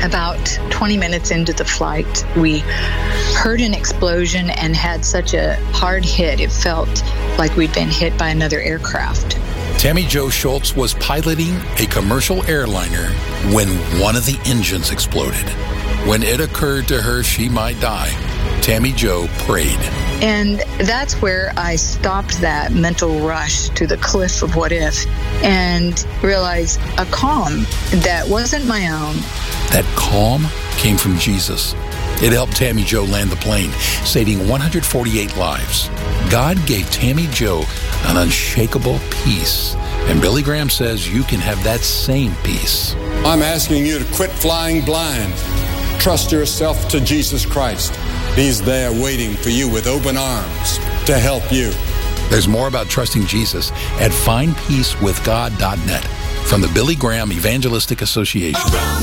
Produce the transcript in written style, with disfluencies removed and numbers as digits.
About 20 minutes into the flight, we heard an explosion and had such a hard hit. It felt like we'd been hit by another aircraft. Tammy Jo Schultz was piloting a commercial airliner when one of the engines exploded. When it occurred to her she might die, Tammy Jo prayed. And that's where I stopped that mental rush to the cliff of what if and realized a calm that wasn't my own. That calm came from Jesus. It helped Tammy Jo land the plane, saving 148 lives. God gave Tammy Jo an unshakable peace. And Billy Graham says you can have that same peace. I'm asking you to quit flying blind. Trust yourself to Jesus Christ. He's there waiting for you with open arms to help you. There's more about trusting Jesus at findpeacewithgod.net from the Billy Graham Evangelistic Association.